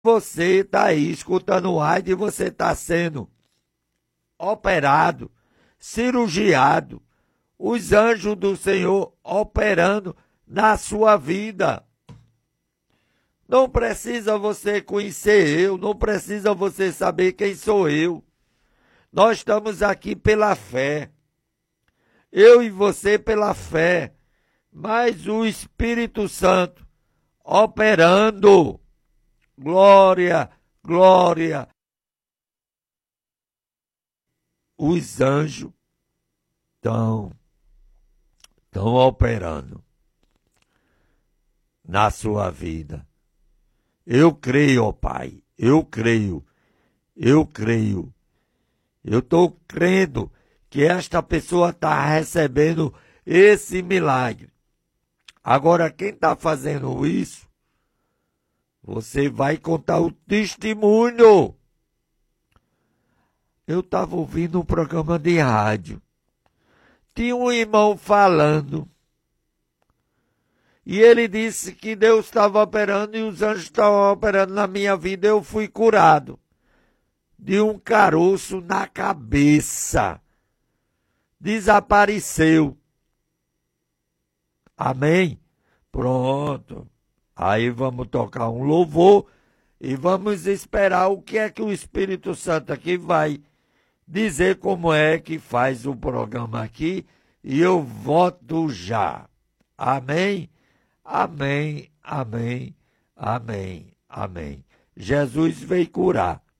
Você está aí escutando o áudio e você está sendo operado, cirurgiado, os anjos do Senhor operando na sua vida. Não precisa você conhecer eu, não precisa você saber quem sou eu. Nós estamos aqui pela fé. Eu e você pela fé. Mas o Espírito Santo operando. Glória, glória. Os anjos estão operando na sua vida. Eu creio, ó Pai, eu creio. Eu estou crendo que esta pessoa está recebendo esse milagre. Agora, quem está fazendo isso, você vai contar o testemunho. Eu estava ouvindo um programa de rádio. Tinha um irmão falando. E ele disse que Deus estava operando e os anjos estavam operando na minha vida. Eu fui curado de um caroço na cabeça. Desapareceu. Amém? Pronto. Aí vamos tocar um louvor e vamos esperar o que é que o Espírito Santo aqui vai dizer como é que faz o programa aqui. E eu volto já. Amém? Amém, amém, amém, amém. Jesus veio curar.